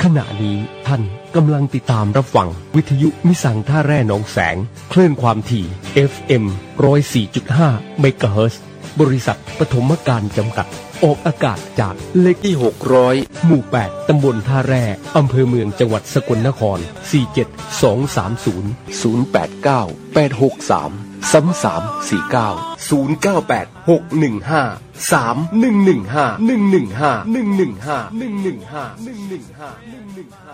ขณะนี้ท่านกำลังติดตามรับฟังวิทยุมิสังท่าแร่หนองแสงคลื่นความถี่ FM 104.5 เมกะเฮิรตซ์บริษัทปฐมการจำกัดออกอากาศจากเลขที่600หมู่8ตำบลท่าแร่อำเภอเมืองจังหวัดสกลนคร47230 089 863 3349 098 615 3115 115 115 115 115 115